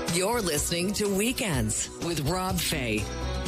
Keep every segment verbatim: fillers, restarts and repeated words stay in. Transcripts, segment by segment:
You're listening to Weekends with Rob Fay.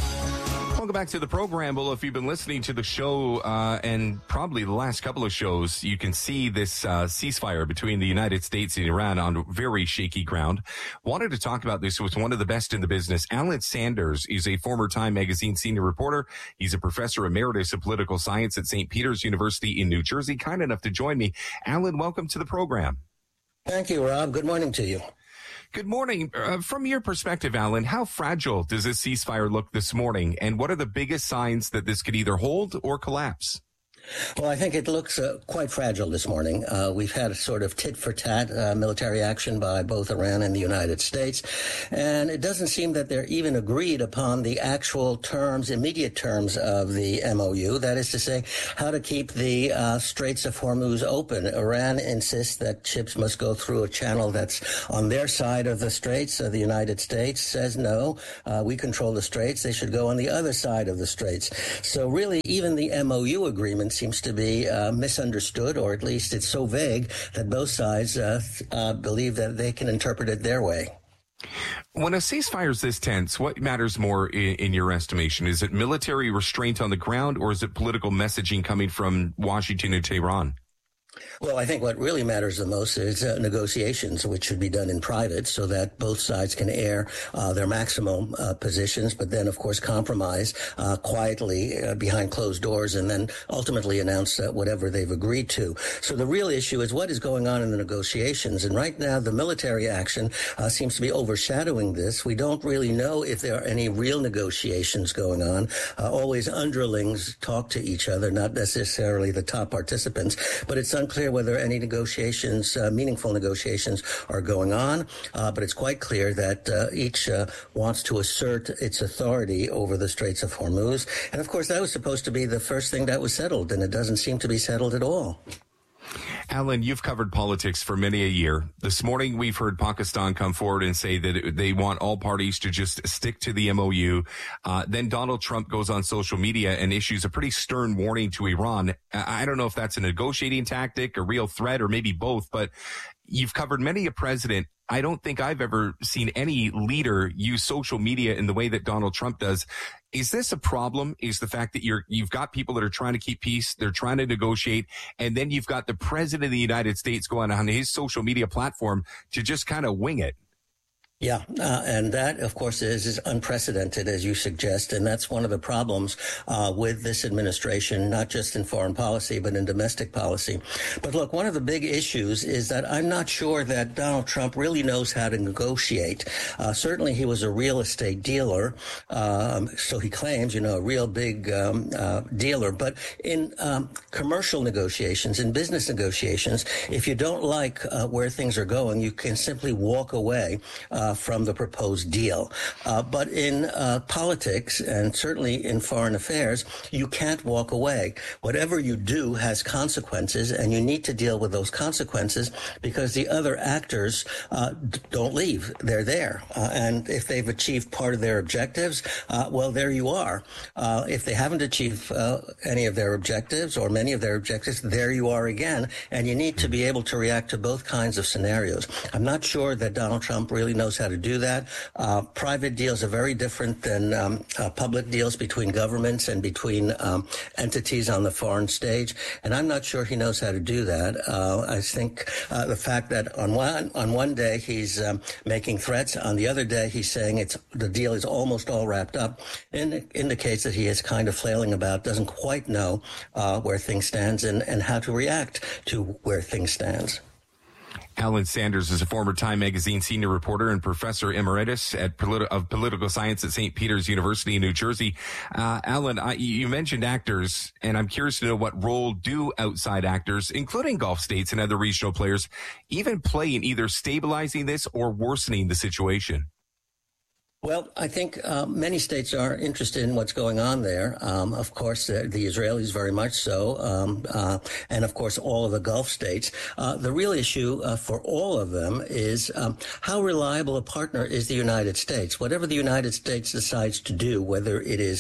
Welcome back to the program. Well, if you've been listening to the show uh, and probably the last couple of shows, you can see this uh, ceasefire between the United States and Iran on very shaky ground. Wanted to talk about this with one of the best in the business. Alan Sanders is a former Time magazine senior reporter. He's a professor emeritus of political science at Saint Peter's University in New Jersey. Kind enough to join me. Alan, welcome to the program. Thank you, Rob. Good morning to you. Good morning. Uh, from your perspective, Alan, how fragile does this ceasefire look this morning? And what are the biggest signs that this could either hold or collapse? Well, I think it looks uh, quite fragile this morning. Uh, we've had a sort of tit-for-tat uh, military action by both Iran and the United States, and it doesn't seem that they're even agreed upon the actual terms, immediate terms of the M O U, that is to say, how to keep the uh, Straits of Hormuz open. Iran insists that ships must go through a channel that's on their side of the Straits. Uh, the United States says, no, uh, we control the Straits. They should go on the other side of the Straits. So really, even the M O U agreement seems to be uh, misunderstood, or at least it's so vague that both sides uh, uh, believe that they can interpret it their way. When a ceasefire is this tense, what matters more in, in your estimation? Is it military restraint on the ground, or is it political messaging coming from Washington and Tehran? Well, I think what really matters the most is uh, negotiations, which should be done in private so that both sides can air uh, their maximum uh, positions, but then, of course, compromise uh, quietly uh, behind closed doors and then ultimately announce uh, whatever they've agreed to. So the real issue is what is going on in the negotiations. And right now, the military action uh, seems to be overshadowing this. We don't really know if there are any real negotiations going on. Uh, always underlings talk to each other, not necessarily the top participants, but it's unclear whether any negotiations, uh, meaningful negotiations, are going on. Uh, but it's quite clear that uh, each uh, wants to assert its authority over the Straits of Hormuz. And of course, that was supposed to be the first thing that was settled, and it doesn't seem to be settled at all. Alan, you've covered politics for many a year. This morning, we've heard Pakistan come forward and say that they want all parties to just stick to the M O U. Uh, then Donald Trump goes on social media and issues a pretty stern warning to Iran. I don't know if that's a negotiating tactic, a real threat, or maybe both, but you've covered many a president. I don't think I've ever seen any leader use social media in the way that Donald Trump does. Is this a problem? Is the fact that you're, you've got people that are trying to keep peace, they're trying to negotiate, and then you've got the president of the United States going on his social media platform to just kind of wing it? Yeah, uh, and that, of course, is, is unprecedented, as you suggest, and that's one of the problems uh, with this administration, not just in foreign policy, but in domestic policy. But look, one of the big issues is that I'm not sure that Donald Trump really knows how to negotiate. Uh, certainly, he was a real estate dealer, um, so he claims, you know, a real big um, uh, dealer. But in um, commercial negotiations, in business negotiations, if you don't like uh, where things are going, you can simply walk away Uh, from the proposed deal. Uh, but in uh, politics, and certainly in foreign affairs, you can't walk away. Whatever you do has consequences, and you need to deal with those consequences because the other actors uh, d- don't leave. They're there. Uh, and if they've achieved part of their objectives, uh, well, there you are. Uh, if they haven't achieved uh, any of their objectives or many of their objectives, there you are again. And you need to be able to react to both kinds of scenarios. I'm not sure that Donald Trump really knows how to do that. Uh, private deals are very different than um, uh, public deals between governments and between um, entities on the foreign stage. And I'm not sure he knows how to do that. Uh, I think uh, the fact that on one on one day he's um, making threats, on the other day he's saying it's the deal is almost all wrapped up, and indicates that he is kind of flailing about, doesn't quite know uh, where things stands and, and how to react to where things stands. Alan Sanders is a former Time magazine senior reporter and professor emeritus at politi- of political science at Saint Peter's University in New Jersey. Uh, Alan, I, you mentioned actors, and I'm curious to know what role do outside actors, including Gulf states and other regional players, even play in either stabilizing this or worsening the situation? Well, I think uh, many states are interested in what's going on there. Um, of course, the, the Israelis very much so, um, uh, and of course all of the Gulf states. Uh, the real issue uh, for all of them is um, how reliable a partner is the United States. Whatever the United States decides to do, whether it is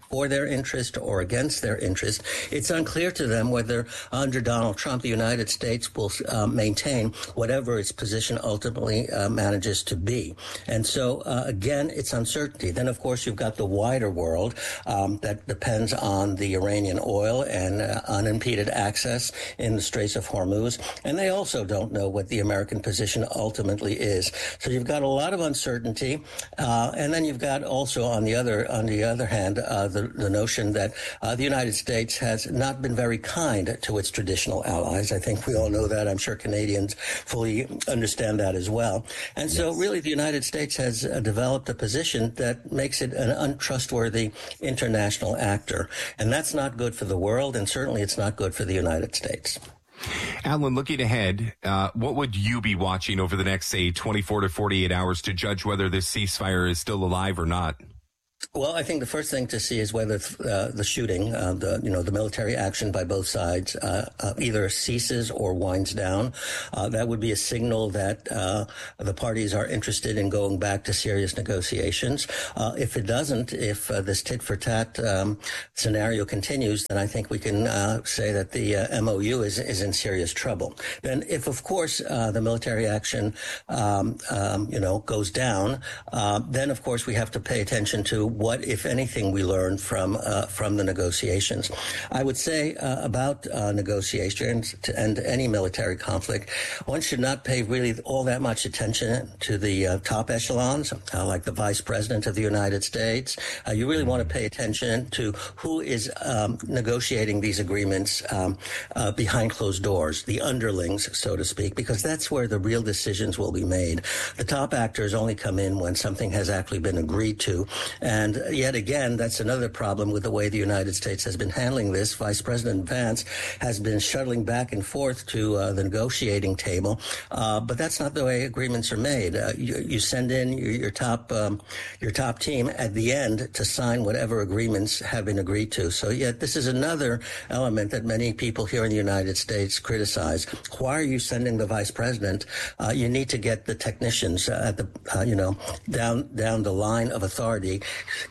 for their interest or against their interest. It's unclear to them whether under Donald Trump, the United States will uh, maintain whatever its position ultimately uh, manages to be. And so, uh, again, it's uncertainty. Then, of course, you've got the wider world um, that depends on the Iranian oil and uh, unimpeded access in the Straits of Hormuz. And they also don't know what the American position ultimately is. So you've got a lot of uncertainty. Uh, and then you've got also on the other, on the other hand, uh, the, the notion that uh, the United States has not been very kind to its traditional allies. I think we all know that. I'm sure Canadians fully understand that as well. And so yes. really the United States has uh, developed a position that makes it an untrustworthy international actor. And that's not good for the world, and certainly it's not good for the United States. Alan, looking ahead, uh, what would you be watching over the next, say, twenty-four to forty-eight hours to judge whether this ceasefire is still alive or not? Well, I think the first thing to see is whether uh, the shooting, uh, the you know the military action by both sides, uh, uh, either ceases or winds down. Uh, that would be a signal that uh, the parties are interested in going back to serious negotiations. Uh, if it doesn't, if uh, this tit for tat um, scenario continues, then I think we can uh, say that the uh, M O U is is in serious trouble. Then, if of course uh, the military action um, um, you know goes down, uh, then of course we have to pay attention to what, if anything, we learned from uh, from the negotiations. I would say uh, about uh, negotiations to end any military conflict, one should not pay really all that much attention to the uh, top echelons, uh, like the Vice President of the United States. Uh, you really want to pay attention to who is um, negotiating these agreements um, uh, behind closed doors, the underlings, so to speak, because that's where the real decisions will be made. The top actors only come in when something has actually been agreed to. And yet again, that's another problem with the way the United States has been handling this. Vice President Vance has been shuttling back and forth to uh, the negotiating table, uh, but that's not the way agreements are made. Uh, you, you send in your, your top um, your top team at the end to sign whatever agreements have been agreed to. So yet this is another element that many people here in the United States criticize. Why are you sending the Vice President? Uh, you need to get the technicians uh, at the uh, you know down down the line of authority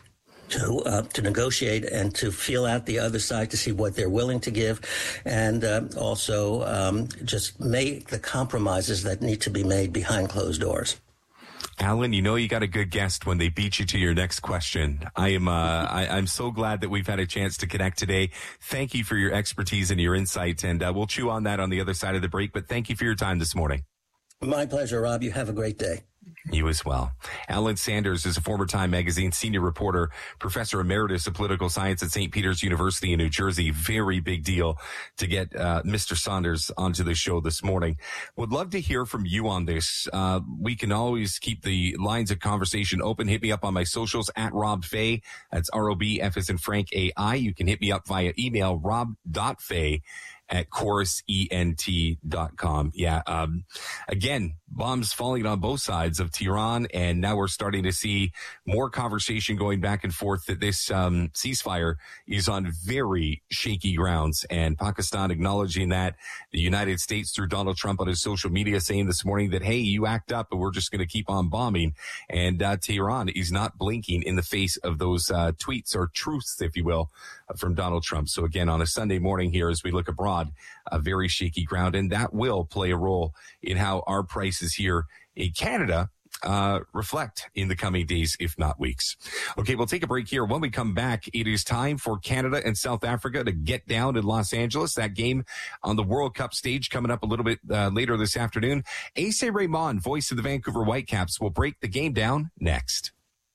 to uh, to negotiate and to feel out the other side to see what they're willing to give, and uh, also um, just make the compromises that need to be made behind closed doors. Alan, you know you got a good guest when they beat you to your next question. I am uh, I, I'm so glad that we've had a chance to connect today. Thank you for your expertise and your insight, and uh, we'll chew on that on the other side of the break, but thank you for your time this morning. My pleasure, Rob. You have a great day. You as well. Alan Sanders is a former Time Magazine senior reporter, professor emeritus of political science at Saint Peter's University in New Jersey. Very big deal to get uh, Mister Sanders onto the show this morning. Would love to hear from you on this. Uh, we can always keep the lines of conversation open. Hit me up on my socials at Rob Fay. That's R O B F as in Frank A I. You can hit me up via email, rob.fay at chorus ent dot com. Yeah. Um, again, bombs falling on both sides of Tehran, and now we're starting to see more conversation going back and forth that this um, ceasefire is on very shaky grounds, and Pakistan acknowledging that. The United States through Donald Trump on his social media saying this morning that, hey, you act up and we're just going to keep on bombing. And uh, Tehran is not blinking in the face of those uh, tweets or truths, if you will, from Donald Trump. So again, on a Sunday morning here, as we look abroad, a very shaky ground, and that will play a role in how our prices here in Canada uh reflect in the coming days, if not weeks. Okay, we'll take a break here. When we come back, it is time for Canada and South Africa to get down in Los Angeles. That game on the World Cup stage coming up a little bit uh, later this afternoon. Ace Raymond, voice of the Vancouver Whitecaps, will break the game down next.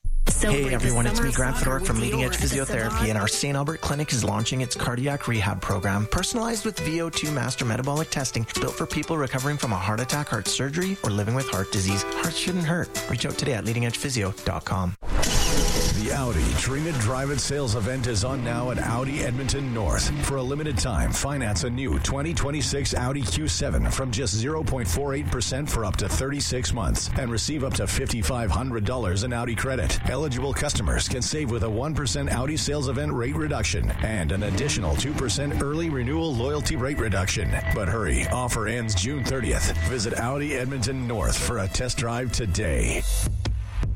Hey everyone, it's me, Grant Fedor from Leading Edge Physiotherapy, and our Saint Albert Clinic is launching its cardiac rehab program, personalized with V O two master metabolic testing, built for people recovering from a heart attack, heart surgery, or living with heart disease. Hearts shouldn't hurt. Reach out today at leading edge physio dot com. The Audi Dream It Drive It sales event is on now at Audi Edmonton North. For a limited time, finance a new twenty twenty-six Audi Q seven from just zero point four eight percent for up to thirty-six months and receive up to five thousand five hundred dollars in Audi credit. Eligible customers can save with a one percent Audi sales event rate reduction and an additional two percent early renewal loyalty rate reduction. But hurry, offer ends June thirtieth. Visit Audi Edmonton North for a test drive today.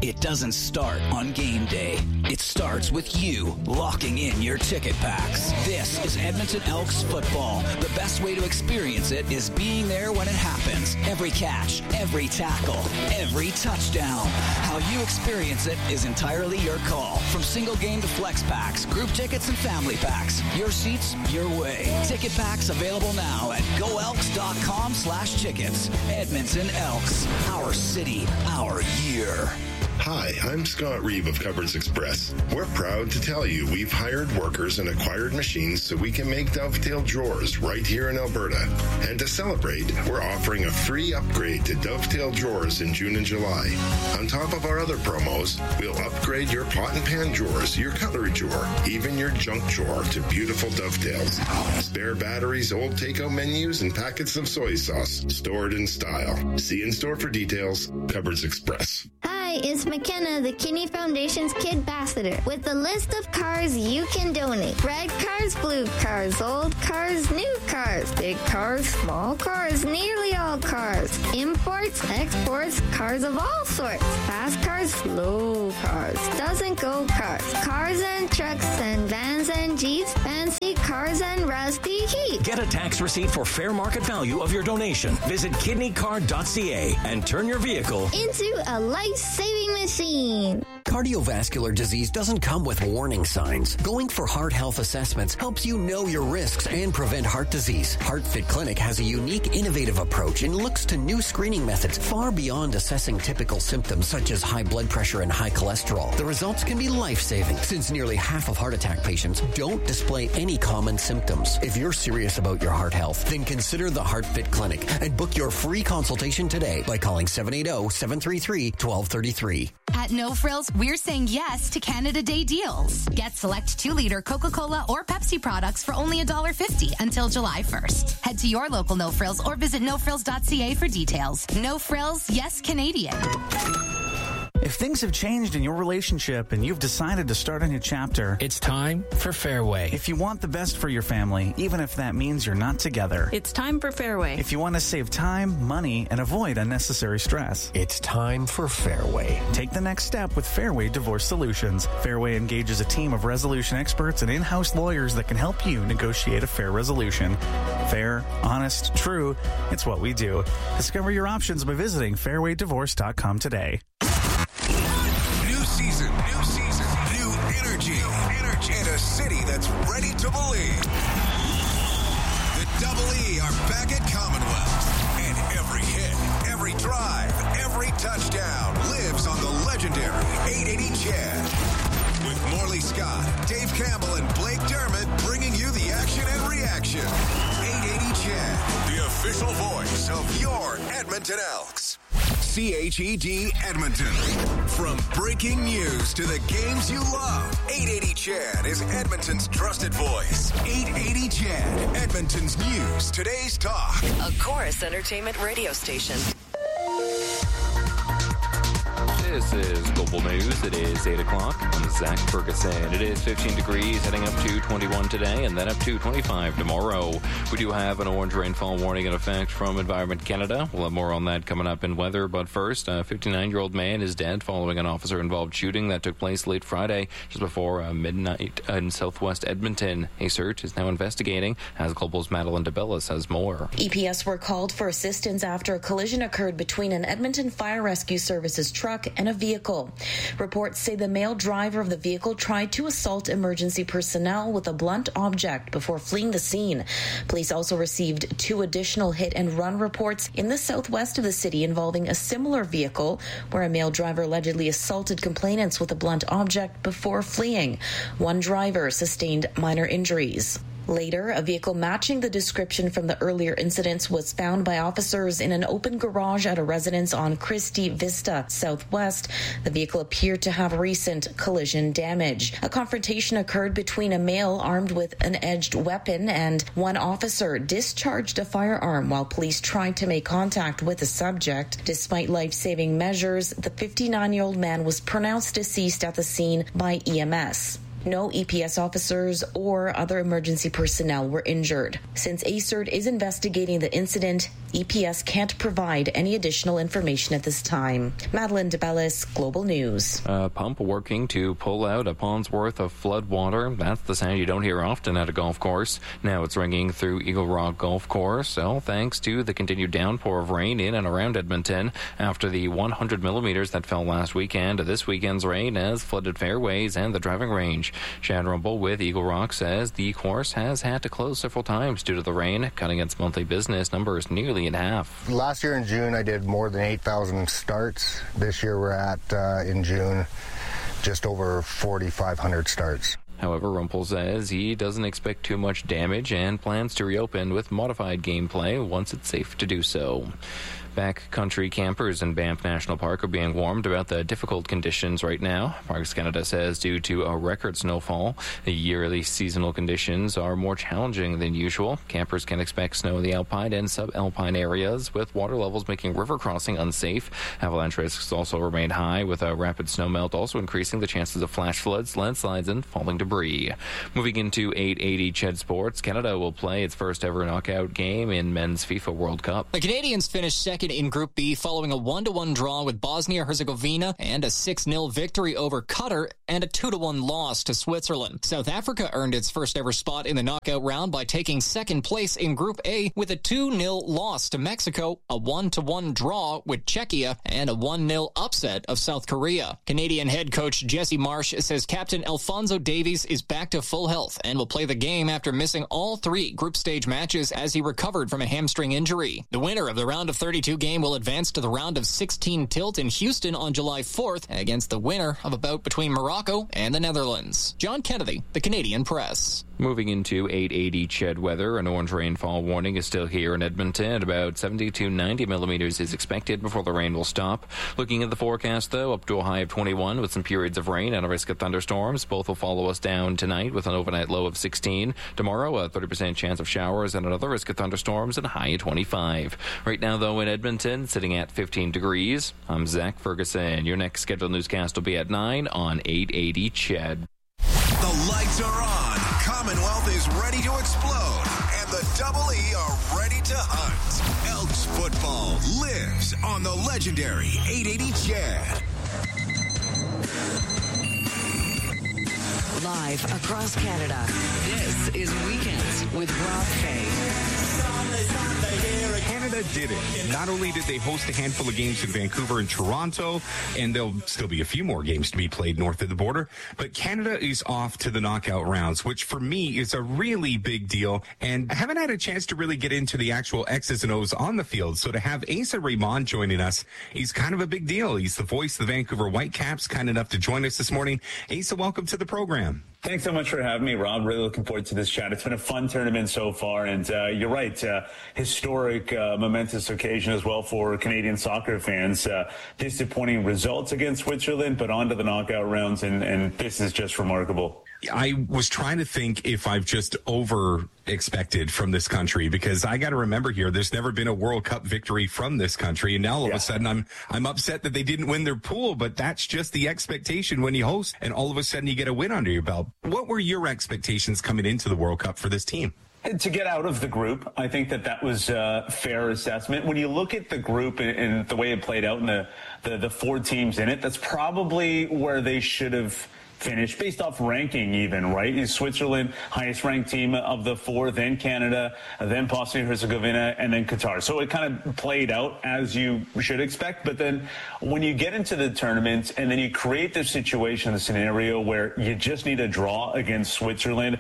It doesn't start on game day. It starts with you locking in your ticket packs. This is Edmonton Elks football. The best way to experience it is being there when it happens. Every catch, every tackle, every touchdown. How you experience it is entirely your call. From single game to flex packs, group tickets and family packs. Your seats, your way. Ticket packs available now at goelks.com slash tickets. Edmonton Elks. Our city, our year. Hi, I'm Scott Reeve of Cupboards Express. We're proud to tell you we've hired workers and acquired machines so we can make Dovetail drawers right here in Alberta. And to celebrate, we're offering a free upgrade to Dovetail drawers in June and July. On top of our other promos, we'll upgrade your pot and pan drawers, your cutlery drawer, even your junk drawer to beautiful Dovetails. Spare batteries, old takeout menus, and packets of soy sauce stored in style. See in store for details. Cupboards Express. Hi, it's McKenna, the Kinney Foundation's Kid Ambassador, with a list of cars you can donate. Red cars, blue cars, old cars, new cars, big cars, small cars, nearly all cars, imports, exports, cars of all sorts, fast cars, slow cars, doesn't go cars, cars and trucks and vans and jeeps, fancy cars and rusty heat. Get a tax receipt for fair market value of your donation. Visit kidney card dot c a and turn your vehicle into a life-saving machine. Cardiovascular disease doesn't come with warning signs. Going for heart health assessments helps you know your risks and prevent heart disease. HeartFit Clinic has a unique, innovative approach and looks to new screening methods far beyond assessing typical symptoms such as high blood pressure and high cholesterol. The results can be life-saving since nearly half of heart attack patients don't display any common symptoms. If you're serious about your heart health, then consider the HeartFit Clinic and book your free consultation today by calling seven eight zero, seven three three, one two three three. At No Frills, we're saying yes to Canada Day deals. Get select two-liter Coca-Cola or Pepsi products for only one dollar fifty until July first. Head to your local No Frills or visit no frills dot c a for details. No Frills, yes Canadian. If things have changed in your relationship and you've decided to start a new chapter, it's time for Fairway. If you want the best for your family, even if that means you're not together, it's time for Fairway. If you want to save time, money, and avoid unnecessary stress, it's time for Fairway. Take the next step with Fairway Divorce Solutions. Fairway engages a team of resolution experts and in-house lawyers that can help you negotiate a fair resolution. Fair, honest, true, it's what we do. Discover your options by visiting fairway divorce dot com today. New season, new season, new energy, energy, and a city that's ready to believe. The Double E are back at Commonwealth, and every hit, every drive, every touchdown lives on the legendary eight eighty Chad. With Morley Scott, Dave Campbell, and Blake Dermott bringing you the action and reaction. eight eighty Chad, the official voice of your Edmonton Elks. C H E D Edmonton. From breaking news to the games you love, eight eighty Chad is Edmonton's trusted voice. eight eighty Chad, Edmonton's news, today's talk. A Chorus Entertainment radio station. This is Global News. It is eight o'clock. I'm Zach Ferguson. It is fifteen degrees, heading up to twenty-one today, and then up to twenty-five tomorrow. We do have an orange rainfall warning in effect from Environment Canada. We'll have more on that coming up in weather. But first, a fifty-nine-year-old man is dead following an officer-involved shooting that took place late Friday, just before uh, midnight in southwest Edmonton. A search is now investigating, as Global's Madeline DeBellis has more. E P S were called for assistance after a collision occurred between an Edmonton Fire Rescue Services truck and a vehicle. Reports say the male driver of the vehicle tried to assault emergency personnel with a blunt object before fleeing the scene. Police also received two additional hit and run reports in the southwest of the city involving a similar vehicle where a male driver allegedly assaulted complainants with a blunt object before fleeing. One driver sustained minor injuries. Later, a vehicle matching the description from the earlier incidents was found by officers in an open garage at a residence on Christie Vista Southwest. The vehicle appeared to have recent collision damage. A confrontation occurred between a male armed with an edged weapon and one officer discharged a firearm while police tried to make contact with the subject. Despite life-saving measures, the fifty-nine-year-old man was pronounced deceased at the scene by E M S. No E P S officers or other emergency personnel were injured. Since A C E R T is investigating the incident, E P S can't provide any additional information at this time. Madeline DeBellis, Global News. A pump working to pull out a pond's worth of flood water. That's the sound you don't hear often at a golf course. Now it's ringing through Eagle Rock Golf Course, all thanks to the continued downpour of rain in and around Edmonton after the one hundred millimeters that fell last weekend. This weekend's rain has flooded fairways and the driving range. Chad Rumble with Eagle Rock says the course has had to close several times due to the rain, cutting its monthly business numbers nearly in half. Last year in June, I did more than eight thousand starts. This year we're at, uh, in June, just over forty-five hundred starts. However, Rumpel says he doesn't expect too much damage and plans to reopen with modified gameplay once it's safe to do so. Backcountry campers in Banff National Park are being warned about the difficult conditions right now. Parks Canada says due to a record snowfall, the yearly seasonal conditions are more challenging than usual. Campers can expect snow in the alpine and subalpine areas, with water levels making river crossing unsafe. Avalanche risks also remain high, with a rapid snowmelt also increasing the chances of flash floods, landslides, and falling debris. Moving into eight eighty Ched Sports, Canada will play its first ever knockout game in men's FIFA World Cup. The Canadians finished second in Group B following a one to one draw with Bosnia-Herzegovina and a six nil victory over Qatar and a two to one loss to Switzerland. South Africa earned its first ever spot in the knockout round by taking second place in Group A with a two nil loss to Mexico, a one to one draw with Czechia, and a one nil upset of South Korea. Canadian head coach Jesse Marsh says Captain Alphonso Davies is back to full health and will play the game after missing all three group stage matches as he recovered from a hamstring injury. The winner of the round of thirty-two game will advance to the round of sixteen tilt in Houston on July fourth against the winner of a bout between Morocco and the Netherlands. John Kennedy, the Canadian Press. Moving into eight eighty Ched weather, an orange rainfall warning is still here in Edmonton. About seventy to ninety millimeters is expected before the rain will stop. Looking at the forecast, though, up to a high of twenty-one with some periods of rain and a risk of thunderstorms. Both will follow us down tonight with an overnight low of sixteen. Tomorrow, a thirty percent chance of showers and another risk of thunderstorms and a high of twenty-five. Right now, though, in Edmonton, sitting at fifteen degrees. I'm Zach Ferguson. Your next scheduled newscast will be at nine on eight eighty Ched. The lights are on. Commonwealth is ready to explode, and the Double E are ready to hunt. Elks football lives on the legendary eight eighty Ched. Live across Canada, this is Weekends with Rob Fay. Canada did it. Not only did they host a handful of games in Vancouver and Toronto, and there'll still be a few more games to be played north of the border, but Canada is off to the knockout rounds, which for me is a really big deal. And I haven't had a chance to really get into the actual X's and O's on the field. So to have Asa Raymond joining us, he's kind of a big deal. He's the voice of the Vancouver Whitecaps, kind enough to join us this morning. Asa, welcome to the program. Thanks so much for having me, Rob. Really looking forward to this chat. It's been a fun tournament so far, and uh, you're right, uh, historic, uh, momentous occasion as well for Canadian soccer fans. Uh, disappointing results against Switzerland, but on to the knockout rounds, and, and this is just remarkable. I was trying to think if I've just over expected from this country, because I got to remember here, there's never been a World Cup victory from this country. And now all yeah. of a sudden I'm, I'm upset that they didn't win their pool, but that's just the expectation when you host and all of a sudden you get a win under your belt. What were your expectations coming into the World Cup for this team? To get out of the group, I think that that was a fair assessment. When you look at the group and, and the way it played out and the, the, the four teams in it, that's probably where they should have finished based off ranking even, right? Is Switzerland highest ranked team of the four, then Canada, then Bosnia-Herzegovina, and then Qatar. So it kind of played out as you should expect. But then when you get into the tournament and then you create this situation, the scenario where you just need a draw against Switzerland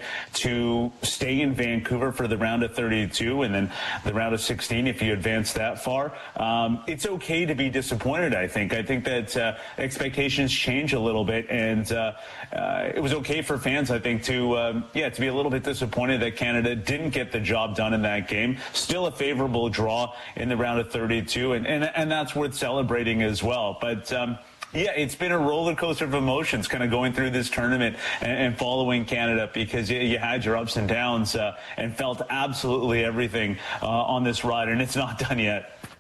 to stay in Vancouver for the round of thirty-two and then the round of sixteen, if you advance that far, um, it's okay to be disappointed, I think. I think that uh, expectations change a little bit, and uh, Uh, it was okay for fans, I think, to um, yeah to be a little bit disappointed that Canada didn't get the job done in that game. Still a favorable draw in the round of thirty-two, and and, and that's worth celebrating as well. But um, yeah, it's been a roller coaster of emotions kind of going through this tournament and, and following Canada, because you, you had your ups and downs uh, and felt absolutely everything uh, on this ride, and it's not done yet.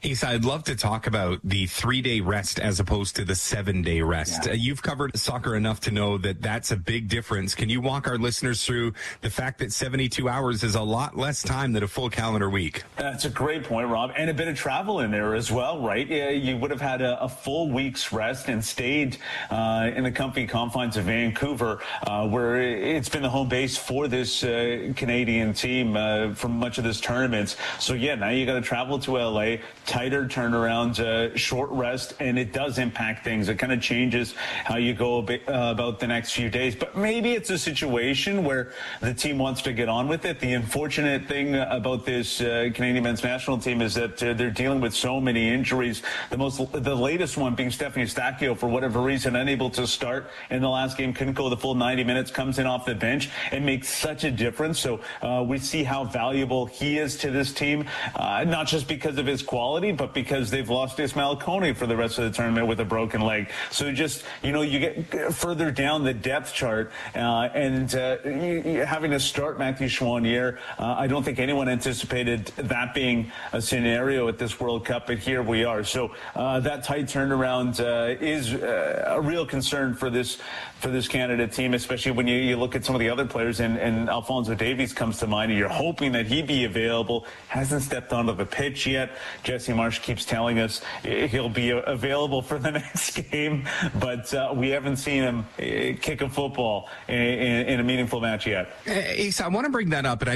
Asa, I'd love to talk about the three-day rest as opposed to the seven-day rest. Yeah. Uh, you've covered soccer enough to know that that's a big difference. Can you walk our listeners through the fact that seventy-two hours is a lot less time than a full calendar week? That's a great point, Rob, and a bit of travel in there as well, right? You would have had a, a full week's rest and stayed uh, in the comfy confines of Vancouver, uh, where it's been the home base for this uh, Canadian team uh, for much of this tournament. So, yeah, now you got to travel to L A, tighter turnaround, uh, short rest, and it does impact things. It kind of changes how you go a bit, uh, about the next few days. But maybe it's a situation where the team wants to get on with it. The unfortunate thing about this uh, Canadian men's national team is that uh, they're dealing with so many injuries. The most, the latest one being Stephanie Stacchio, for whatever reason, unable to start in the last game, couldn't go the full ninety minutes, comes in off the bench and makes such a difference. So uh, we see how valuable he is to this team, uh, not just because of his quality, but because they've lost Ismail Kone for the rest of the tournament with a broken leg. So just, you know, you get further down the depth chart uh, and uh, you, you having to start Matthew Choinière. Uh, I don't think anyone anticipated that being a scenario at this World Cup, but here we are. So uh, that tight turnaround uh, is uh, a real concern for this for this Canada team, especially when you, you look at some of the other players, and, and Alphonso Davies comes to mind, and you're hoping that he'd be available. Hasn't stepped onto the pitch yet. Jesse Marsh keeps telling us he'll be available for the next game, but uh, we haven't seen him kick a football in, in, in a meaningful match yet. Ace, I want to bring that up, and I